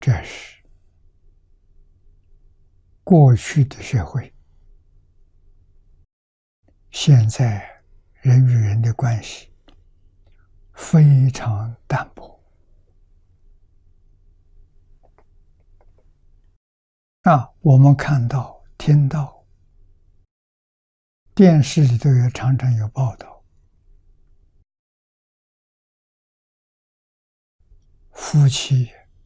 这是过去的社会，现在人与人的关系非常淡薄。我们看到、听到，电视里头也常常有报道，夫妻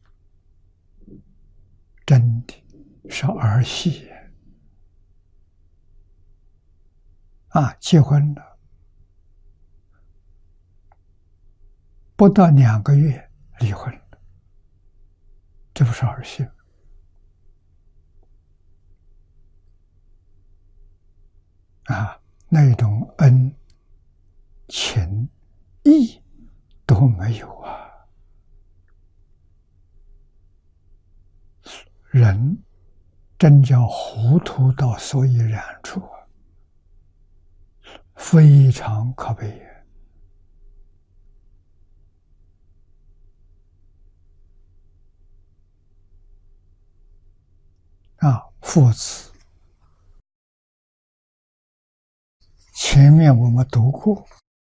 真的是儿戏结婚了不到2个月离婚了，这不是儿戏那种恩情义都没有人真叫糊涂到所以然处非常可悲父子前面我们读过，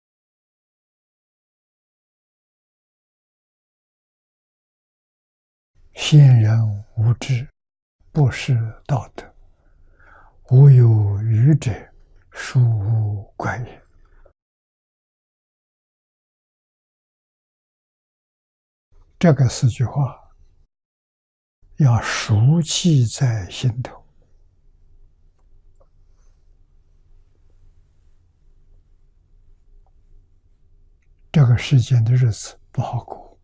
先人无知，不识道德，无有愚者，殊无怪也。这个4句话要熟记在心头。这个世间的日子不好过，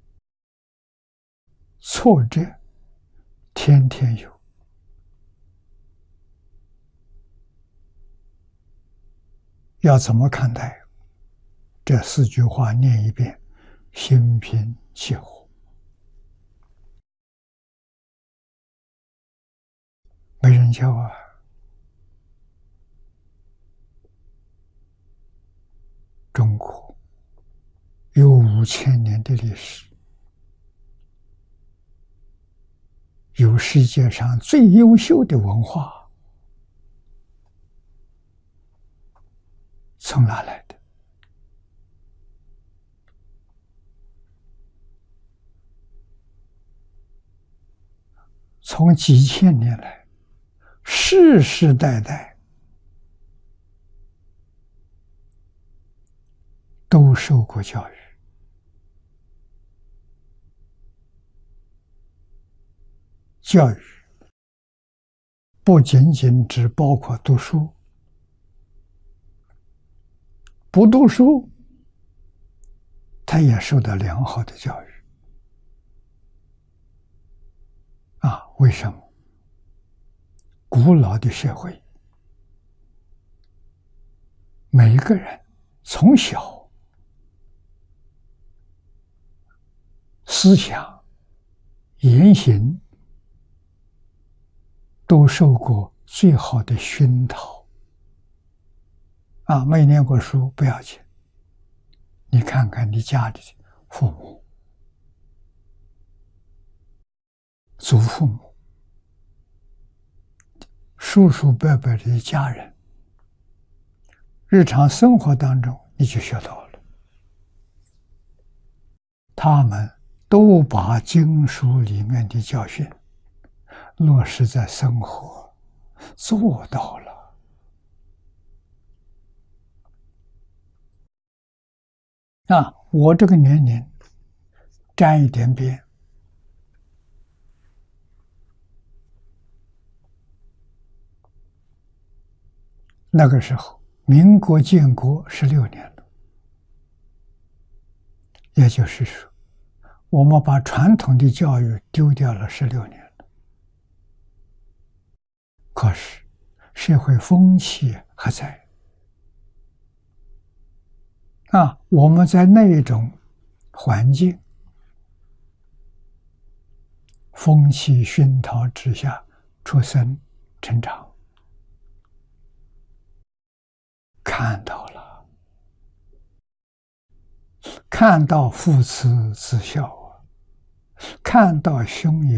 挫折天天有，要怎么看待？这4句话念一遍，心平气和。没人教中国有5000年的历史，有世界上最优秀的文化，从哪来的？从几千年来，世世代代都受过教育。教育不仅仅只包括读书，不读书他也受到良好的教育为什么？古老的社会，每一个人从小思想言行都受过最好的熏陶没念过书不要紧，你看看你家里的父母、祖父母、叔叔伯伯的家人，日常生活当中你就学到了，他们都把经书里面的教训落实在生活，做到了我这个年龄沾一点边，那个时候民国建国16年了，也就是说我们把传统的教育丢掉了16年了，可是社会风气还在我们在那种环境风气熏陶之下出生成长，看到了，看到父慈子孝看到胸有